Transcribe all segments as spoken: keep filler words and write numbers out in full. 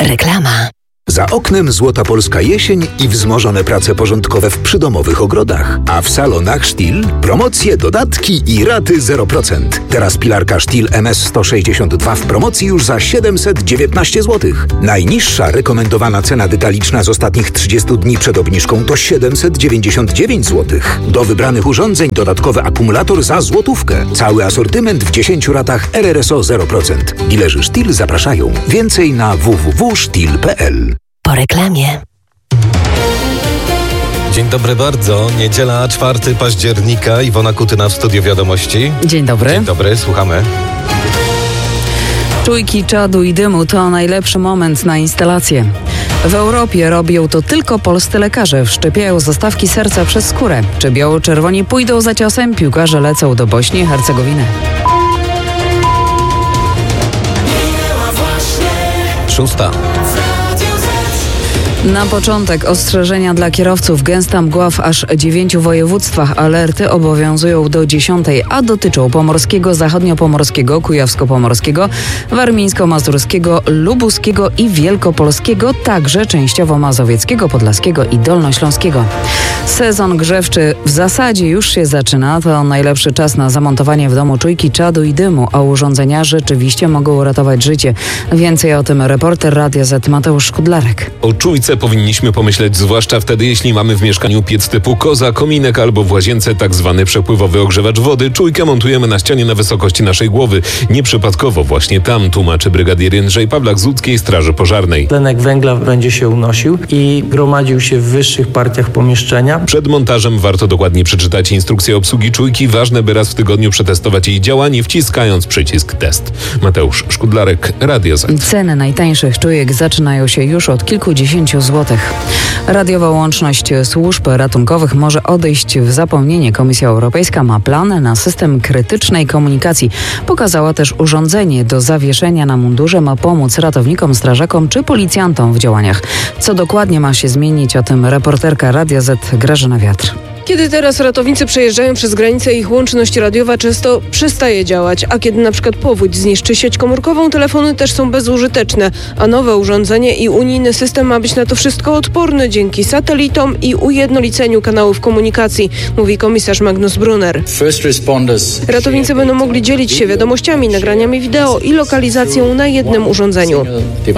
Reklama. Za oknem złota polska jesień i wzmożone prace porządkowe w przydomowych ogrodach. A w salonach Stihl promocje, dodatki i raty zero procent. Teraz pilarka Stihl M S sto sześćdziesiąt dwa w promocji już za siedemset dziewiętnaście złotych. Najniższa rekomendowana cena detaliczna z ostatnich trzydziestu dni przed obniżką to siedemset dziewięćdziesiąt dziewięć złotych. Do wybranych urządzeń dodatkowy akumulator za złotówkę. Cały asortyment w dziesięciu ratach R R S O zero procent. Dilerzy Stihl zapraszają. Więcej na w w w kropka stihl kropka p l. Po reklamie. Dzień dobry bardzo. Niedziela, czwartego października. Iwona Kutyna w Studiu Wiadomości. Dzień dobry. Dzień dobry, słuchamy. Czujki czadu i dymu to najlepszy moment na instalację. W Europie robią to tylko polscy lekarze. Wszczepiają zastawki serca przez skórę. Czy biało-czerwoni pójdą za ciosem? Piłkarze lecą do Bośni i Hercegowiny. Szósta. Na początek ostrzeżenia dla kierowców. Gęsta mgła w aż dziewięciu województwach. Alerty obowiązują do dziesiątej, a dotyczą pomorskiego, zachodniopomorskiego, kujawsko-pomorskiego, warmińsko-mazurskiego, lubuskiego i wielkopolskiego, także częściowo mazowieckiego, podlaskiego i dolnośląskiego. Sezon grzewczy w zasadzie już się zaczyna. To najlepszy czas na zamontowanie w domu czujki czadu i dymu, a urządzenia rzeczywiście mogą uratować życie. Więcej o tym reporter Radia Z Mateusz Szkudlarek. O czujce powinniśmy pomyśleć zwłaszcza wtedy, jeśli mamy w mieszkaniu piec typu koza, kominek albo w łazience tak zwany przepływowy ogrzewacz wody. Czujkę montujemy na ścianie na wysokości naszej głowy. Nieprzypadkowo właśnie tam, tłumaczy brygadier Jędrzej Pawlak z Łódzkiej Straży Pożarnej. Tlenek węgla będzie się unosił i gromadził się w wyższych partiach pomieszczenia. Przed montażem warto dokładnie przeczytać instrukcję obsługi czujki. Ważne, by raz w tygodniu przetestować jej działanie, wciskając przycisk test. Mateusz Szkudlarek, Radio Z. Ceny najtańszych czujek zaczynają się już od kilkudziesięciu złotych. Radiowa łączność służb ratunkowych może odejść w zapomnienie. Komisja Europejska ma plan na system krytycznej komunikacji. Pokazała też urządzenie do zawieszenia na mundurze. Ma pomóc ratownikom, strażakom czy policjantom w działaniach. Co dokładnie ma się zmienić, o tym reporterka Radia Z Grażyna Wiatr. Kiedy teraz ratownicy przejeżdżają przez granicę, ich łączność radiowa często przestaje działać, a kiedy na przykład powódź zniszczy sieć komórkową, telefony też są bezużyteczne, a nowe urządzenie i unijny system ma być na to wszystko odporny dzięki satelitom i ujednoliceniu kanałów komunikacji, mówi komisarz Magnus Brunner. Ratownicy będą mogli dzielić się wiadomościami, nagraniami wideo i lokalizacją na jednym urządzeniu.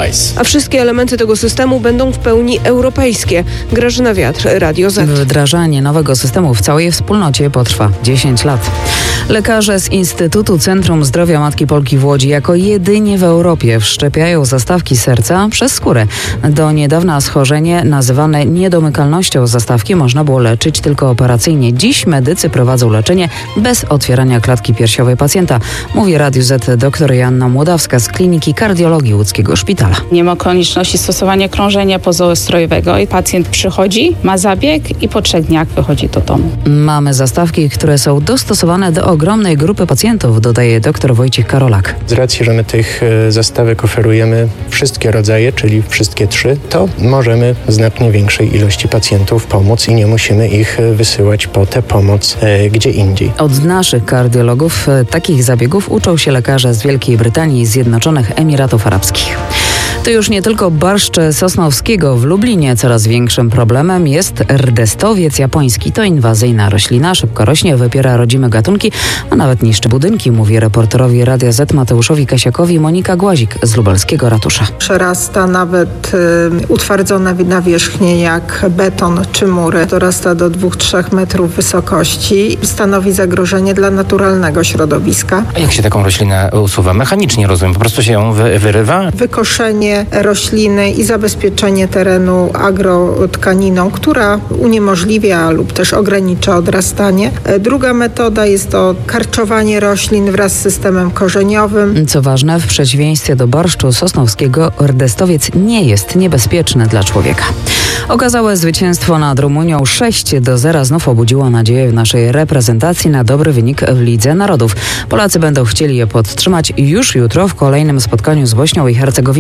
A wszystkie elementy tego systemu będą w pełni europejskie. Grażyna Wiatr, Radio Z. Wdrażanie nowego systemu w całej wspólnocie potrwa dziesięć lat. Lekarze z Instytutu Centrum Zdrowia Matki Polki w Łodzi jako jedynie w Europie wszczepiają zastawki serca przez skórę. Do niedawna schorzenie nazywane niedomykalnością zastawki można było leczyć tylko operacyjnie. Dziś medycy prowadzą leczenie bez otwierania klatki piersiowej pacjenta, mówi Radiu Z dr Joanna Młodawska z Kliniki Kardiologii Łódzkiego Szpitala. Nie ma konieczności stosowania krążenia pozaostrojowego i pacjent przychodzi, ma zabieg i po trzech dniach wychodzi do domu. Mamy zastawki, które są dostosowane do ogromnej grupy pacjentów, dodaje dr Wojciech Karolak. Z racji, że my tych zastawek oferujemy wszystkie rodzaje, czyli wszystkie trzy, to możemy znacznie większej ilości pacjentów pomóc i nie musimy ich wysyłać po tę pomoc e, gdzie indziej. Od naszych kardiologów e, takich zabiegów uczą się lekarze z Wielkiej Brytanii i Zjednoczonych Emiratów Arabskich. To już nie tylko barszcz sosnowskiego. W Lublinie coraz większym problemem jest rdestowiec japoński. To inwazyjna roślina, szybko rośnie, wypiera rodzime gatunki, a nawet niszczy budynki, mówi reporterowi Radia Z Mateuszowi Kasiakowi Monika Głazik z lubelskiego ratusza. Przerasta nawet y, utwardzone nawierzchnie jak beton czy mury. Dorasta do dwóch do trzech metrów wysokości. Stanowi zagrożenie dla naturalnego środowiska. A jak się taką roślinę usuwa? Mechanicznie, rozumiem, po prostu się ją wy, wyrywa? Wykoszenie rośliny i zabezpieczenie terenu agrotkaniną, która uniemożliwia lub też ogranicza odrastanie. Druga metoda jest to karczowanie roślin wraz z systemem korzeniowym. Co ważne, w przeciwieństwie do barszczu sosnowskiego, rdestowiec nie jest niebezpieczny dla człowieka. Okazałe zwycięstwo nad Rumunią sześć do zera znów obudziło nadzieję w naszej reprezentacji na dobry wynik w Lidze Narodów. Polacy będą chcieli je podtrzymać już jutro w kolejnym spotkaniu z Bośnią i Hercegowiną.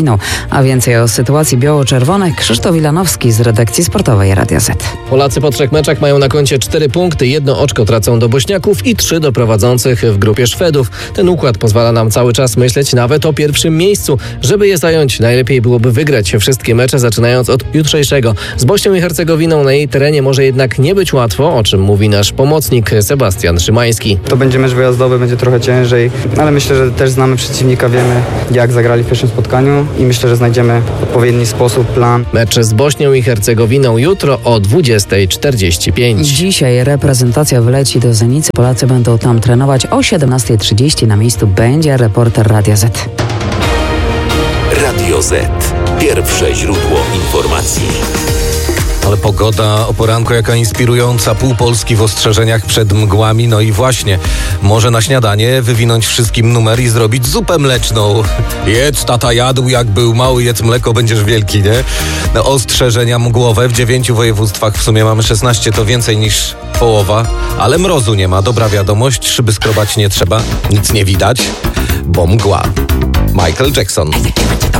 A więcej o sytuacji biało-czerwonych Krzysztof Wilanowski z redakcji sportowej Radia Z. Polacy po trzech meczach mają na koncie cztery punkty, jedno oczko tracą do Bośniaków i trzy do prowadzących w grupie Szwedów. Ten układ pozwala nam cały czas myśleć nawet o pierwszym miejscu. Żeby je zająć, najlepiej byłoby wygrać wszystkie mecze, zaczynając od jutrzejszego. Z Bośnią i Hercegowiną na jej terenie może jednak nie być łatwo, o czym mówi nasz pomocnik Sebastian Szymański. To będzie mecz wyjazdowy, będzie trochę ciężej, ale myślę, że też znamy przeciwnika, wiemy jak zagrali w pierwszym spotkaniu i myślę, że znajdziemy odpowiedni sposób, plan. Mecz z Bośnią i Hercegowiną jutro o dwudziesta czterdzieści pięć. Dzisiaj reprezentacja wyleci do Zenicy. Polacy będą tam trenować o siedemnasta trzydzieści. Na miejscu będzie reporter Radia Z. Radio Z. Pierwsze źródło informacji. Ale pogoda o poranku jaka inspirująca, pół Polski w ostrzeżeniach przed mgłami, no i właśnie, może na śniadanie wywinąć wszystkim numer i zrobić zupę mleczną. Jedz, tata jadł, jak był mały, jedz mleko, będziesz wielki, nie? No, ostrzeżenia mgłowe w dziewięciu województwach, w sumie mamy szesnaście, to więcej niż połowa, ale mrozu nie ma, dobra wiadomość, szyby skrobać nie trzeba, nic nie widać, bo mgła. Michael Jackson.